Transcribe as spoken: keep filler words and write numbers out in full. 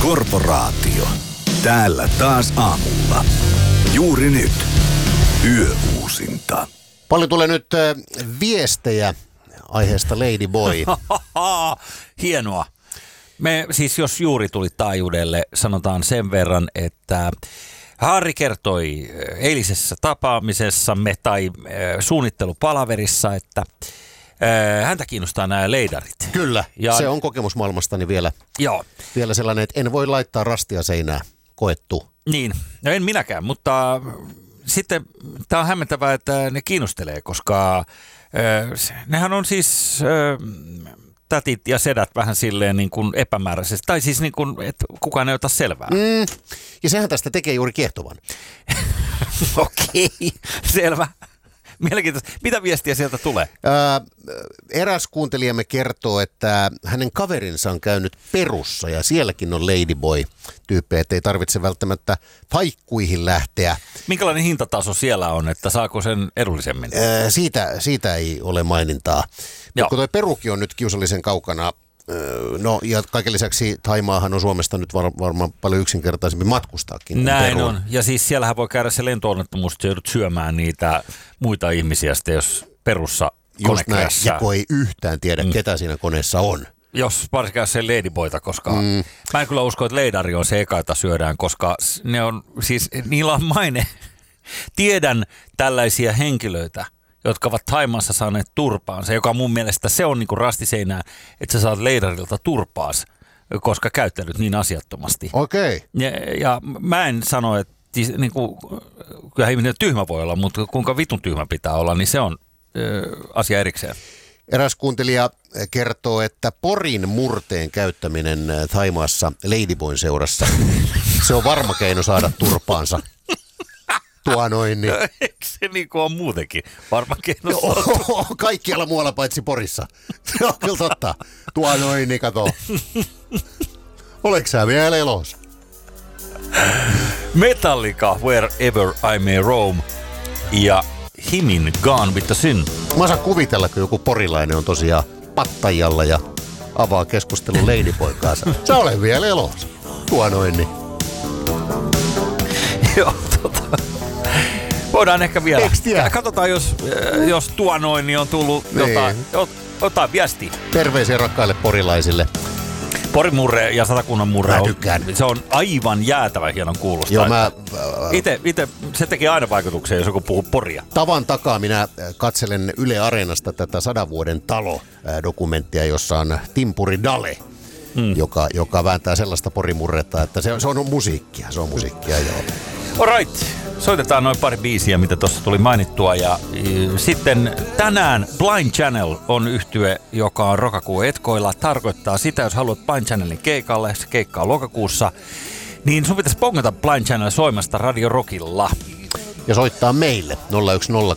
Korporaatio. Täällä taas aamulla. Juuri nyt. Yöuusinta. Paljon tulee nyt äh, viestejä aiheesta Lady Boy. Hienoa. Me siis jos juuri tuli taajuudelle, sanotaan sen verran, että Harri kertoi eilisessä tapaamisessamme tai äh, suunnittelupalaverissa, että äh, häntä kiinnostaa nämä leidarit. Kyllä, ja se on kokemusmaailmastani vielä, joo. vielä sellainen, että en voi laittaa rastia seinää, koettu. Niin, no en minäkään, mutta sitten tämä on hämmentävää, että ne kiinnostelee, koska äh, nehän on siis äh, tätit ja sedät vähän silleen niin kuin epämääräisesti, tai siis niin kuin, että kukaan ei ota selvää. Mm, ja sehän tästä tekee juuri kiehtovan. Okei, selvä. Mielenkiintoista. Mitä viestiä sieltä tulee? Ää, eräs kuuntelijamme kertoo, että hänen kaverinsa on käynyt Perussa ja sielläkin on ladyboy-tyyppejä, että ei tarvitse välttämättä faikkuihin lähteä. Minkälainen hintataso siellä on, että saako sen edullisemmin? Ää, siitä, siitä ei ole mainintaa. Mutta kun toi Perukin on nyt kiusallisen kaukana, no ja kaiken lisäksi Taimaahan on Suomesta nyt var, varmaan paljon yksinkertaisempi matkustaakin. Näin on. Ja siis siellähän voi käydä se lentoonnettomuus, että joudut syömään niitä muita ihmisiä sitten, jos Perussa kone krässää. Ja kun ei yhtään tiedä, mm. ketä siinä koneessa on. Jos varsinkaan se ladyboyta, koska mm. mä en kyllä usko, että leidari on se eka, jota syödään, koska ne on, siis niillä on maine. Tiedän tällaisia henkilöitä, jotka ovat Thaimaassa saaneet turpaansa, joka mun mielestä se on niinku rastiseinää, että sä saat leidarilta turpaas, koska käyttänyt niin asiattomasti. Okei. Okay. Ja, ja mä en sano, että niinku, kyllä ihminen tyhmä voi olla, mutta kuinka vitun tyhmä pitää olla, niin se on ö, asia erikseen. Eräs kuuntelija kertoo, että porin murteen käyttäminen Thaimaassa ladyboyn seurassa, se on varma keino saada turpaansa. Tuo noin niin. Eikö se niin kuin on muutenkin? Varmaan keino Joo, kaikkialla muualla paitsi Porissa. Se on kyllä totta. Tuo noin niin, kato. Oletko sä vielä elossa? Metallica, Wherever I May Roam ja Himin Gone with the Sin. Mä saan kuvitella, kun joku porilainen on tosiaan Pattajalla ja avaa keskustelun ladyboyn kanssa. Sä olet vielä elossa. Tuo noin niin. Joo, tota. Voidaan ehkä vielä. Katsotaan, jos, jos tuo noin, niin on tullut niin. jotain, jotain viestiä. Terveisiä rakkaille porilaisille. Porin murre ja Satakunnan murre on, tykkään. Se on aivan jäätävä hienon kuulostaa. Joo, mä, ite, ite, se tekee aina vaikutuksia, jos joku puhuu poria. Tavan takaa minä katselen Yle Areenasta tätä sadan vuoden talo-dokumenttia, jossa on Timpuri Dale, hmm. joka, joka vääntää sellaista porimurretta, että se, se on musiikkia. Se on musiikkia, joo. Alright, soitetaan noin pari biisiä, mitä tuossa tuli mainittua. Ja e, sitten tänään Blind Channel on yhtye, joka on lokakuun etkoilla. Tarkoittaa sitä, jos haluat Blind Channelin keikalle, se keikka on lokakuussa, niin sun pitäisi pongata Blind Channel soimasta Radio Rockilla. Ja soittaa meille nolla yksi nolla